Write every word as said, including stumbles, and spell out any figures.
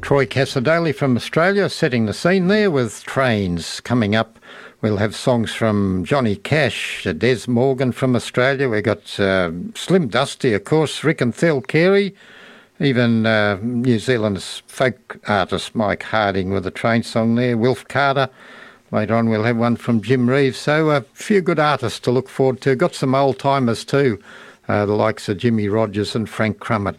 Troy Cassar-Daley from Australia setting the scene there with Trains. Coming up, we'll have songs from Johnny Cash, Des Morgan from Australia. We've got uh, Slim Dusty, of course, Rick and Thel Carey, even uh, New Zealand's folk artist Mike Harding with a Train song there, Wilf Carter. Later on we'll have one from Jim Reeves. So a few good artists to look forward to. Got some old-timers too, uh, the likes of Jimmy Rogers and Frank Crummett.